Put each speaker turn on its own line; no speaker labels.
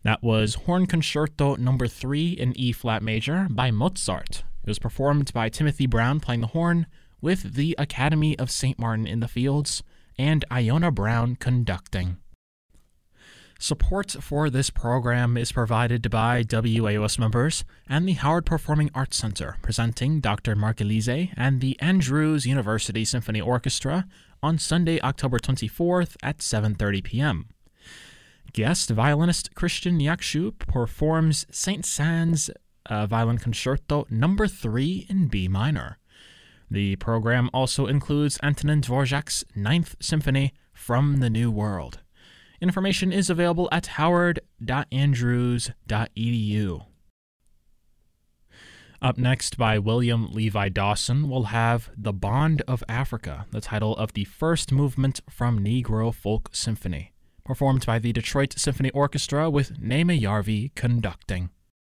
That was Horn Concerto No. 3 in E-flat major by Mozart. It was performed by Timothy Brown playing the horn, with the Academy of St. Martin in the Fields, and Iona Brown conducting. Support for this program is provided by WAOS members and the Howard Performing Arts Center, presenting Dr. Mark Elise and the Andrews University Symphony Orchestra on Sunday, October 24th at 7:30 p.m. Guest violinist Christian Yakshu performs Saint-Saëns Violin Concerto No. 3 in B minor. The program also includes Antonin Dvorak's Ninth Symphony from the New World. Information is available at howard.andrews.edu. Up next, by William Levi Dawson, we'll have The Bond of Africa, the title of the first movement from Negro Folk Symphony, performed by the Detroit Symphony Orchestra with Neme Yarvi conducting.